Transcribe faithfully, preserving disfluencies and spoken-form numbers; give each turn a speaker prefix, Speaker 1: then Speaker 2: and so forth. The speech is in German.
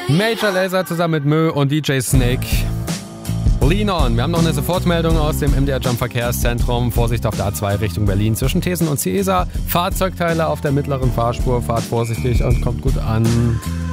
Speaker 1: Major Lazer zusammen mit Mö und D J Snake. Lean On. Wir haben noch eine Sofortmeldung aus dem M D R Jump Verkehrszentrum. Vorsicht auf der A zwei Richtung Berlin zwischen Thesen und Ciesa. Fahrzeugteile auf der mittleren Fahrspur. Fahrt vorsichtig und kommt gut an.